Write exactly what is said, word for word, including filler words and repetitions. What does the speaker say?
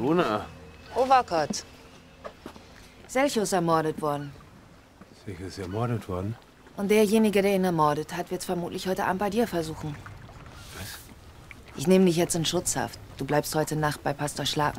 Luna. Overkot. Selcho ist ermordet worden. Sicher ist ermordet worden. Und derjenige, der ihn ermordet hat, wird es vermutlich heute Abend bei dir versuchen. Was? Ich nehme dich jetzt in Schutzhaft. Du bleibst heute Nacht bei Pastor Schlaken.